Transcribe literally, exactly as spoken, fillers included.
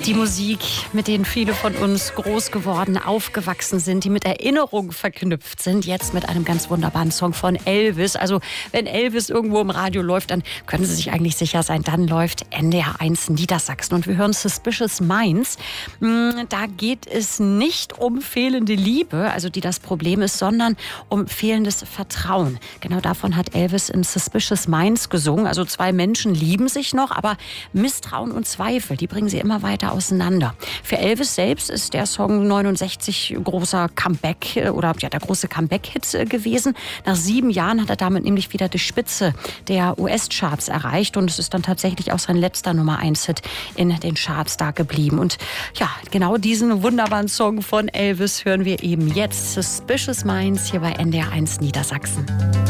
Die Musik, mit denen viele von uns groß geworden, aufgewachsen sind, die mit Erinnerungen verknüpft sind, jetzt mit einem ganz wunderbaren Song von Elvis. Also wenn Elvis irgendwo im Radio läuft, dann können Sie sich eigentlich sicher sein, dann läuft N D R eins Niedersachsen. Und wir hören Suspicious Minds. Da geht es nicht um fehlende Liebe, also die das Problem ist, sondern um fehlendes Vertrauen. Genau davon hat Elvis in Suspicious Minds gesungen. Also zwei Menschen lieben sich noch, aber Misstrauen und Zweifel, die bringen sie immer weiter auseinander. Für Elvis selbst ist der Song neunundsechzig großer Comeback oder ja, der große Comeback-Hit gewesen. Nach sieben Jahren hat er damit nämlich wieder die Spitze der U S-Charts erreicht und es ist dann tatsächlich auch sein letzter Nummer eins Hit in den Charts da geblieben. Und ja, genau diesen wunderbaren Song von Elvis hören wir eben jetzt. Suspicious Minds hier bei N D R eins Niedersachsen.